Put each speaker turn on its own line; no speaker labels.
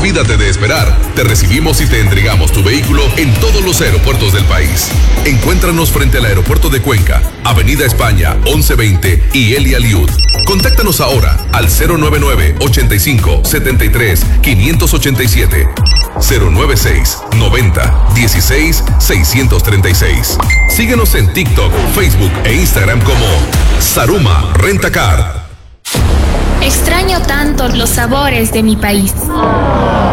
Olvídate de esperar. Te recibimos y te entregamos tu vehículo en todos los aeropuertos del país. Encuéntranos frente al aeropuerto de Cuenca, Avenida España 1120 y Elia Liud. Contáctanos ahora al 099 85 73 587 096 90 16 636. Síguenos en TikTok, Facebook e Instagram como Saruma Rentacar.
Extraño tanto los sabores de mi país.